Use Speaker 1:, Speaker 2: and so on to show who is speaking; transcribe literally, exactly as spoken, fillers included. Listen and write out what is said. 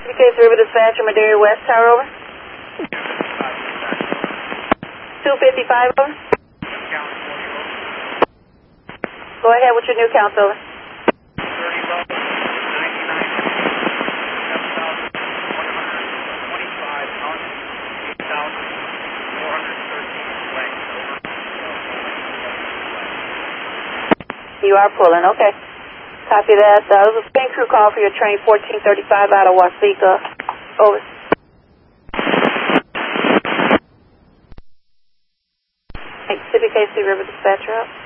Speaker 1: City Case River Dispatcher, Madera West Tower, over. two fifty-five, over. Go ahead with your new counts, over. You are pulling, okay. Copy that. Uh, this is a spin crew call for your train fourteen thirty-five out of Waseca. Over. City Case River Dispatcher up.